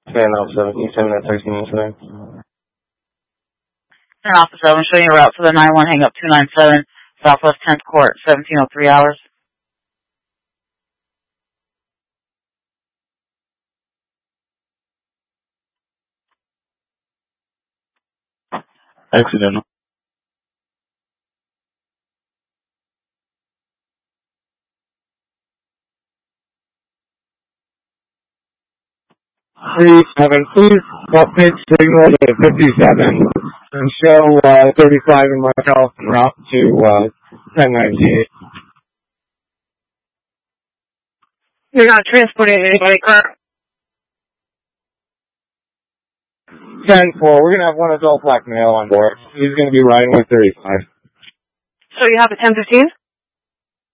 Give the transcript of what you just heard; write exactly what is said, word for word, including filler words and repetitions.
Fan out seventeen, ten minutes, thirteen minutes today. Turn off the seven, showing you a route for the nine one, hang up two nine seven, Southwest tenth Court, seventeen oh three hours. Accidental. three seven, please call pitch signal to fifty-seven and show uh, thirty-five in Markel route to uh, ten ninety-eight. You're not transporting anybody, Kirk? ten four, we're going to have one adult black male on board. He's going to be riding with thirty-five. So you have a ten fifteen?